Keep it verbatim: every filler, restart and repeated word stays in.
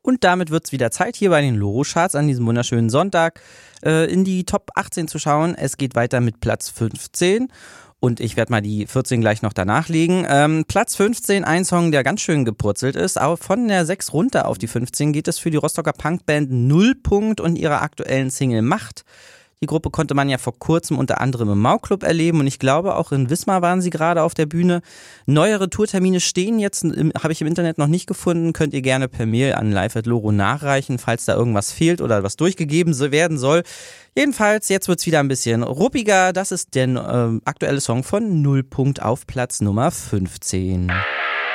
Und damit wird's wieder Zeit, hier bei den Loro-Charts an diesem wunderschönen Sonntag äh, in die Top achtzehn zu schauen. Es geht weiter mit Platz fünfzehn. Und ich werde mal die vierzehn gleich noch danach legen. Ähm, Platz fünfzehn, ein Song, der ganz schön gepurzelt ist. Aber von der sechs runter auf die fünfzehn geht es für die Rostocker Punkband Nullpunkt und ihrer aktuellen Single Macht. Die Gruppe konnte man ja vor kurzem unter anderem im Mau-Club erleben und ich glaube auch in Wismar waren sie gerade auf der Bühne. Neuere Tourtermine stehen jetzt, habe ich im Internet noch nicht gefunden, könnt ihr gerne per Mail an live at loro nachreichen, falls da irgendwas fehlt oder was durchgegeben werden soll. Jedenfalls, jetzt wird's wieder ein bisschen ruppiger. Das ist der äh, aktuelle Song von Nullpunkt auf Platz Nummer fünfzehn.